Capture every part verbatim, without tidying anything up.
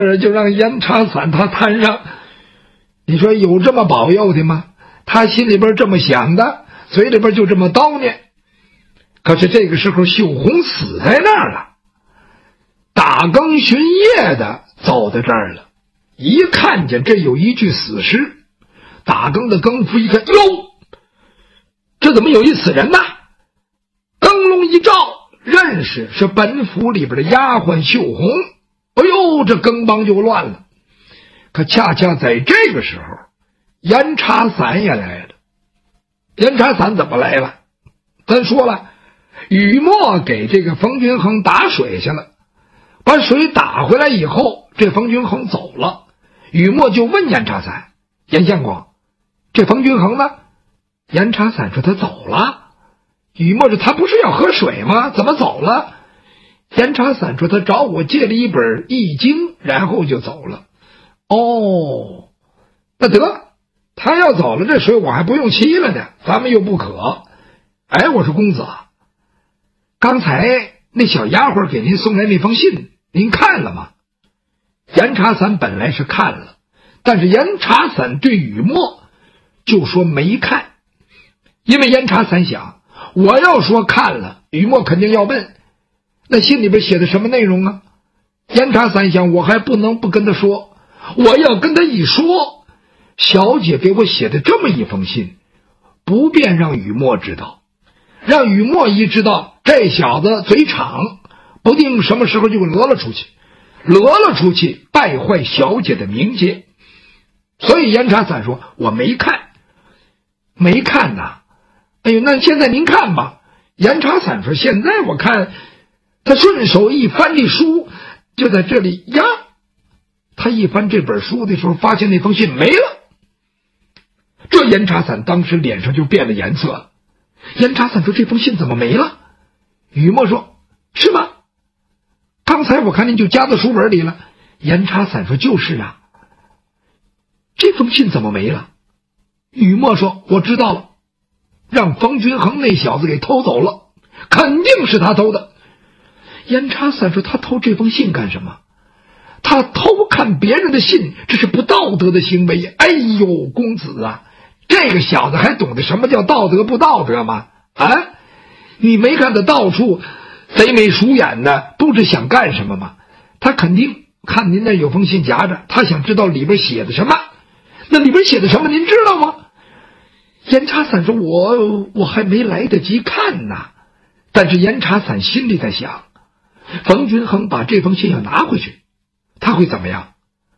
就让严查散他摊上。你说有这么保佑的吗？他心里边这么想的，嘴里边就这么叨念。可是这个时候秀红死在那儿了，打更巡夜的走到这儿了，一看见这有一具死尸，打更的更夫一看，哟，这怎么有一死人呢？灯笼一照，认识是本府里边的丫鬟秀红。哎呦，这更帮就乱了。可恰恰在这个时候，严查散也来了。严查散怎么来了？咱说了，雨墨给这个冯君衡打水去了，把水打回来以后，这冯君衡走了。雨墨就问严查散：“严相公，这冯君衡呢？”严查散说：“他走了。”雨墨说：“他不是要喝水吗？怎么走了？”严查散说：“他找我借了一本《易经》，然后就走了。”哦，那得，他要走了，这水我还不用沏了呢，咱们又不渴。哎，我说公子，刚才那小丫鬟给您送来那封信，您看了吗？严查散本来是看了，但是严查散对雨墨就说没看，因为严查散想，我要说看了，雨墨肯定要问，那信里边写的什么内容啊？严查散想，我还不能不跟他说，我要跟他一说，小姐给我写的这么一封信，不便让雨墨知道，让雨墨一知道，这小子嘴长，不定什么时候就讹了出去，讹了出去，败坏小姐的名节。所以严查散说我没看。没看呐？哎呦，那现在您看吧。严查散说现在我看，他顺手一翻这书，就在这里呀，他一翻这本书的时候，发现那封信没了。这严查散当时脸上就变了颜色了。严查散说这封信怎么没了？雨墨说是吗？刚才我看您就夹到书本里了。严查散说就是啊。这封信怎么没了？雨墨说我知道了，让冯君衡那小子给偷走了，肯定是他偷的。严查散说他偷这封信干什么？他偷看别人的信，这是不道德的行为。哎呦，公子啊，这个小子还懂得什么叫道德不道德吗？啊，你没看他到处贼眉鼠眼的，不知想干什么吗？他肯定看您那有封信夹着，他想知道里边写的什么。那里边写的什么您知道吗？严查散说我我还没来得及看呢。但是严查散心里在想，冯君衡把这封信要拿回去，他会怎么样？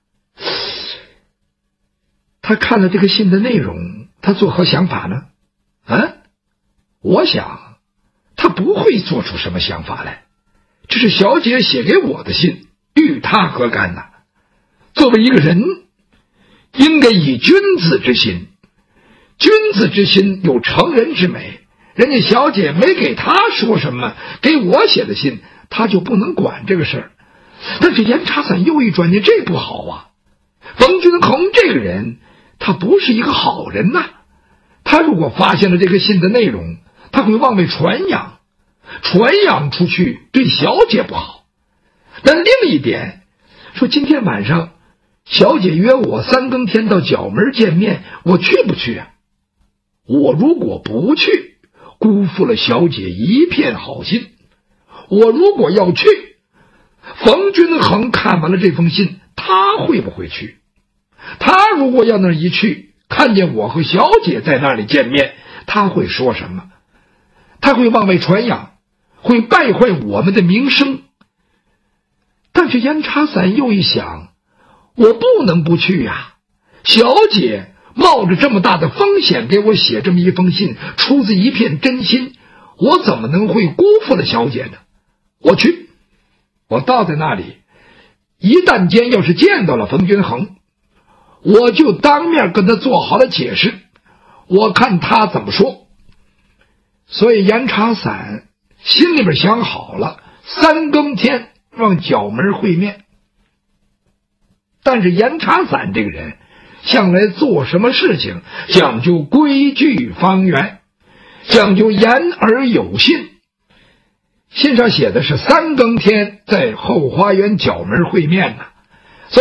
他看了这个信的内容，他作何想法呢？啊，我想他不会做出什么想法来，这是小姐写给我的信，与他何干呢？作为一个人，应该以君子之心，君子之心有成人之美，人家小姐没给他说什么，给我写的信，他就不能管这个事儿。但是严查散又一转念，这不好啊，冯君衡这个人他不是一个好人呐、啊，他如果发现了这个信的内容，他会往外传扬，传扬出去对小姐不好。但另一点说，今天晚上小姐约我三更天到角门见面，我去不去啊？我如果不去，辜负了小姐一片好心。我如果要去，冯君衡看完了这封信，他会不会去？他如果要那一去，看见我和小姐在那里见面，他会说什么？他会往外传扬，会败坏我们的名声。但是严查散又一想，我不能不去呀、啊！小姐冒着这么大的风险给我写这么一封信，出自一片真心，我怎么能会辜负了小姐呢？我去，我到在那里，一旦间要是见到了冯君衡，我就当面跟他做好了解释，我看他怎么说。所以严查散心里边想好了，三更天往角门会面。但是严查散这个人向来做什么事情讲究规矩方圆，讲究言而有信。信上写的是三更天在后花园角门会面呢、啊。